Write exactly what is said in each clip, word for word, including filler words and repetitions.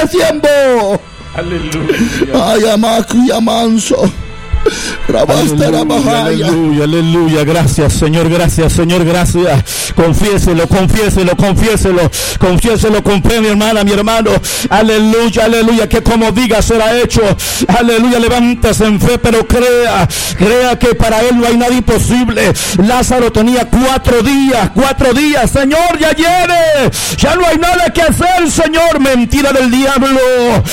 tiempo. Aleluya. Ay, amaco y amanso. Aleluya, aleluya, aleluya. Gracias, Señor, gracias, Señor, gracias. Confiéselo, confiéselo, confiéselo, confiéselo con fe, mi hermana, mi hermano. Aleluya, aleluya, que como diga será hecho. Aleluya, levántese en fe, pero crea, crea que para él no hay nada imposible. Lázaro tenía cuatro días, cuatro días, Señor, ya llegue, ya no hay nada que hacer, Señor. Mentira del diablo.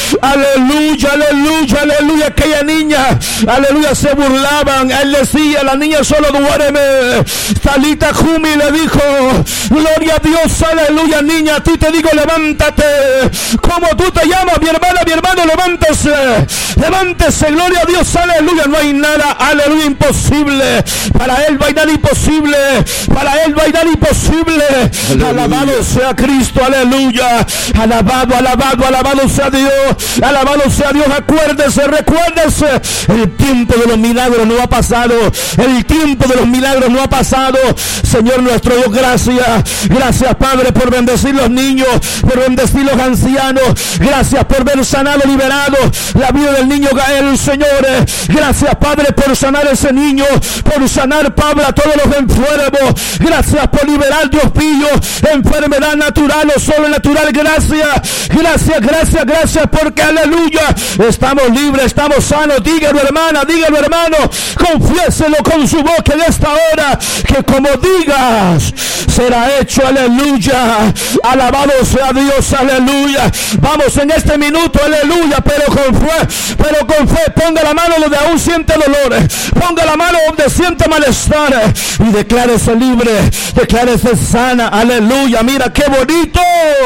Aleluya, aleluya, aleluya. Aquella niña, aleluya, se burlaban. Él decía, la niña solo duerme. Talita Jumi le dijo, gloria a Dios, aleluya, niña, a ti te digo, levántate. Como tú te llamas, mi hermana, mi hermano, levántese, levántese, gloria a Dios, aleluya. No hay nada, aleluya, imposible. Para él no hay nada imposible. Para él no hay nada imposible. Aleluya. Alabado sea Cristo, aleluya. Alabado, alabado, alabado sea Dios. Alabado sea Dios. Acuérdese, recuérdese, el tiempo de los milagros no ha pasado. El tiempo de los milagros no ha pasado. Señor nuestro Dios, gracias. Gracias, Padre, por bendecir los niños, por bendecir los ancianos. Gracias por ver sanado, liberado la vida del niño Gael, señores. Gracias, Padre, por sanar ese niño, por sanar, Pablo, a todos los enfermos. Gracias por liberar, Dios mío, enfermedad natural o sobrenatural. Gracias, gracias, gracias, gracias, porque aleluya, estamos libres, estamos sanos. Dígalo, hermana, dígalo, hermano, confiéselo con su boca en esta hora, que como digas será hecho. Aleluya, alabado sea Dios, aleluya. Vamos en este minuto, aleluya, pero con fe, pero con fe. Ponga la mano donde aún siente dolores, ponga la mano donde siente malestar y declárese libre, declárese sana. Aleluya, mira qué bonito,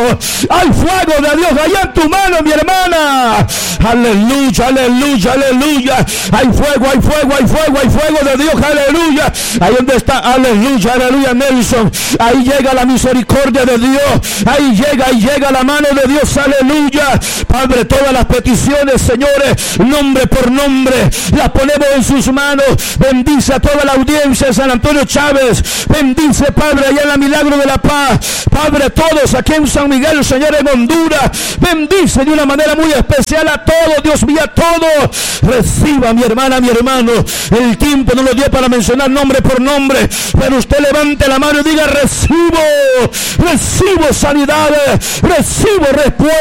hay fuego de Dios allá en tu mano, mi hermana. Aleluya, aleluya, aleluya. Hay fuego, hay fuego, hay fuego, hay fuego de Dios, aleluya. Ahí donde está, aleluya, aleluya, Nelson. Ahí llega la misericordia de Dios. Ahí llega, ahí llega la mano de Dios, aleluya. Padre, todas las peticiones, señores, nombre por nombre, las ponemos en sus manos. Bendice a toda la audiencia de San Antonio Chávez. Bendice, Padre, allá en la Milagro de la Paz. Padre, todos aquí en San Miguel, Señor, en Honduras. Bendice de una manera muy especial a todos, Dios mío, a todos. Reciba, mi hermana, mi hermano. El tiempo no lo dio para mencionar nombre por nombre, pero usted levante la mano y diga: recibo, recibo sanidades, recibo respuesta.